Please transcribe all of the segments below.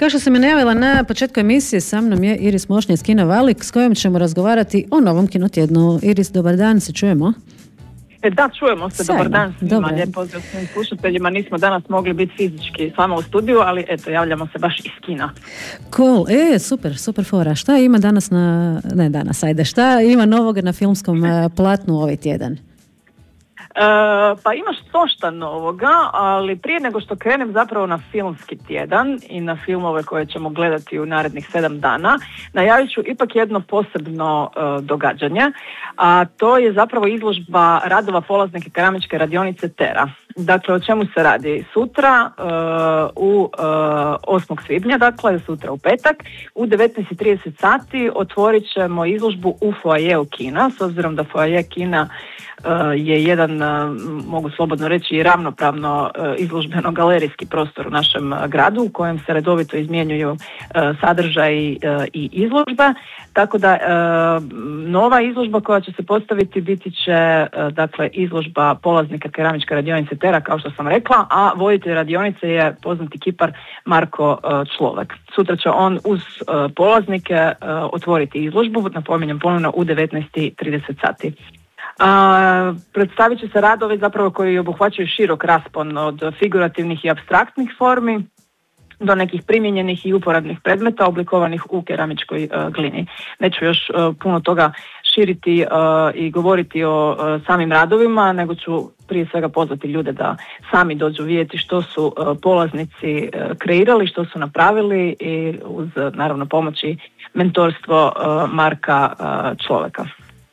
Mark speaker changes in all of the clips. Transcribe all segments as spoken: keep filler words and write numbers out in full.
Speaker 1: Kao što sam je najavila na početku emisije, sa mnom je Iris Mošnja iz Kina Valik, s kojom ćemo razgovarati o novom kinotjednu. Iris, dobar dan, se čujemo?
Speaker 2: E, da, čujemo se,
Speaker 1: Sjajno.
Speaker 2: Dobar dan svima,
Speaker 1: Dobre.
Speaker 2: lijep pozdrav svim slušateljima. Nismo danas mogli biti fizički s vama u studiju, ali eto, javljamo se baš iz kina.
Speaker 1: Cool, e, super, super fora. Šta ima danas na, ne danas, ajde, šta ima novoga na filmskom eh, platnu ovaj tjedan?
Speaker 2: E, pa imaš štošta novoga, ali prije nego što krenem zapravo na filmski tjedan i na filmove koje ćemo gledati u narednih sedam dana, najavit ću ipak jedno posebno e, događanje, a to je zapravo izložba radova polaznike keramičke radionice Tera. Dakle, o čemu se radi? Sutra e, u e, osmog svibnja, dakle sutra u petak, u devetnaest i trideset sati otvorit ćemo izložbu u foajeu kina, s obzirom da foaje kina je jedan, mogu slobodno reći, i ravnopravno izložbeno-galerijski prostor u našem gradu u kojem se redovito izmjenjuju sadržaj i izložba. Tako da nova izložba koja će se postaviti biti će dakle izložba polaznika keramičke radionice Tera, kao što sam rekla, a voditelj radionice je poznati kipar Marko Človek. Sutra će on uz polaznike otvoriti izložbu, napominjem ponovno, u devetnaest i trideset sati. Uh, predstavit će se radovi zapravo koji obuhvaćaju širok raspon od figurativnih i apstraktnih formi do nekih primijenjenih i uporabnih predmeta oblikovanih u keramičkoj uh, glini. Neću još uh, puno toga širiti uh, i govoriti o uh, samim radovima, nego ću prije svega pozvati ljude da sami dođu vidjeti što su uh, polaznici uh, kreirali, što su napravili i uz uh, naravno pomoći mentorstvo uh, Marka uh, Človeka.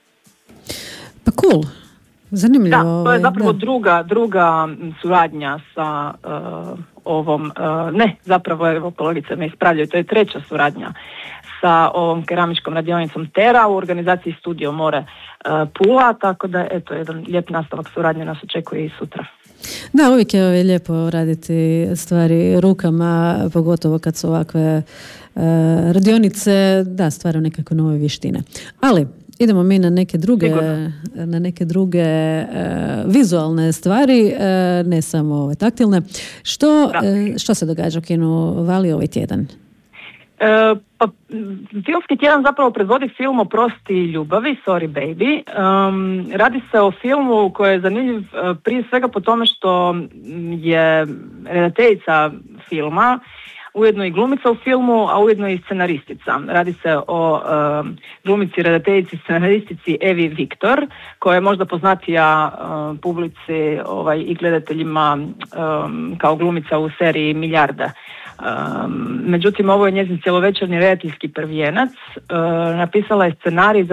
Speaker 1: Pa cool, zanimljivo.
Speaker 2: Da, to je zapravo
Speaker 1: da.
Speaker 2: druga, druga suradnja sa uh, ovom, uh, ne, zapravo evo kolegice me ispravljaju, to je treća suradnja sa ovom keramičkom radionicom Tera u organizaciji Studio More uh, Pula, tako da eto, jedan lijep nastavak suradnje nas očekuje i sutra.
Speaker 1: Da, uvijek je ovaj, lijepo raditi stvari rukama, pogotovo kad su ovakve uh, radionice, da, stvaraju nekako nove vještine. Ali idemo mi na neke druge, na neke druge uh, vizualne stvari, uh, ne samo ove taktilne. Što, uh, što se događa u kinu Vali ovaj tjedan?
Speaker 2: E, pa, filmski tjedan zapravo predvodi film Oprosti ljubavi, Sorry Baby. Um, radi se o filmu koji je zanimljiv uh, prije svega po tome što je redateljica filma ujedno i glumica u filmu, a ujedno i scenaristica. Radi se o uh, glumici, redateljici, scenaristici Evi Viktor, koja je možda poznatija uh, publici ovaj, i gledateljima um, kao glumica u seriji Milijarda. Um, međutim, ovo je njezin cjelovečernji redateljski prvijenac. Uh, napisala je scenarij za